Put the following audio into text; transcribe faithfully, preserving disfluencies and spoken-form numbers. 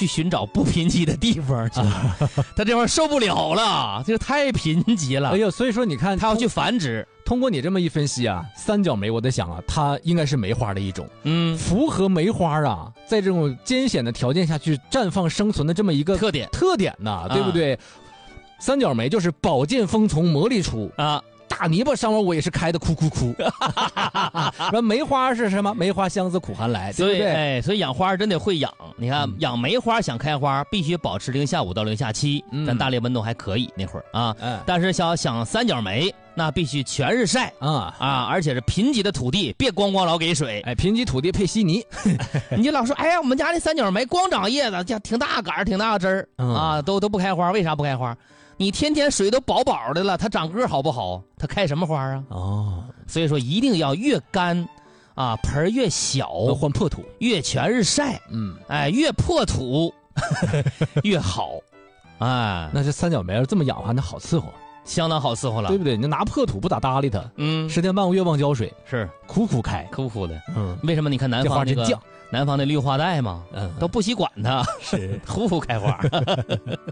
去寻找不贫瘠的地方去了，他这会儿受不了了，这个太贫瘠了。 哎呦，所以说你看， 他要去繁殖。 通过你这么一分析啊，三角梅，我在想啊，它应该是梅花的一种， 嗯， 符合梅花啊，在这种艰险的条件下去绽放生存的这么一个特点特点呢，对不对？啊、三角梅就是宝剑锋从磨砺出啊。大泥巴上面我也是开的哭哭哭，那梅花是什么？梅花香自苦寒来，对不对？ 哎，所以养花真得会养。你看，嗯、养梅花想开花，必须保持零下五到零下七，嗯、咱大连温度还可以那会儿啊。嗯、但是想想三角梅，那必须全日晒啊啊，而且是贫瘠的土地，别光光老给水。 哎，贫瘠土地配稀泥， 你就老说，哎呀，我们家那三角梅光长叶子，这挺大杆儿，挺大个枝儿、嗯、啊，都都不开花，为啥不开花？你天天水都饱饱的了，它长个好不好？它开什么花啊？哦，所以说一定要越干，啊，盆越小， 换破土， 越全日晒，嗯，哎，越破土越好，哎， 那这三角梅这么养的话，那好伺候， 相当好伺候了， 对不对？你拿破土不咋搭理它，嗯，十天半个月忘浇水， 是苦苦开， 苦苦的，嗯，为什么？你看南方这个南方的绿化带嘛，嗯，都不惜管它， 是苦苦开花。